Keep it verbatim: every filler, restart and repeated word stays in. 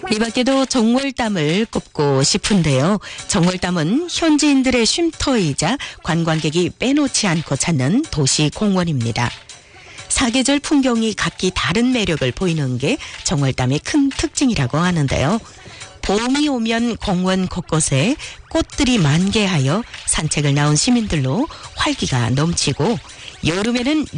이 밖에도 정월담을 꼽고 싶은데요. 정월담은 현지인들의 쉼터이자 관광객이 빼놓지 않고 찾는 도시 공원입니다. 사계절 풍경이 각기 다른 매력을 보이는 게 정월담의 큰 특징이라고 하는데요. 봄이 오면 공원 곳곳에 꽃들이 만개하여 산책을 나온 시민들로 활기가 넘치고, 여름에는